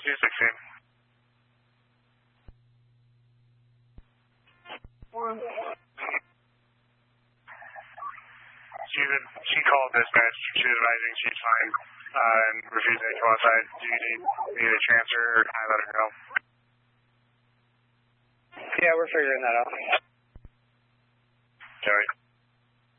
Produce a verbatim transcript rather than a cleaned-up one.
two sixteen. She, she called dispatch. She was advising she's fine uh, and refusing to come outside. Do you need me to transfer or can I let her go? Yeah, we're figuring that out. All right.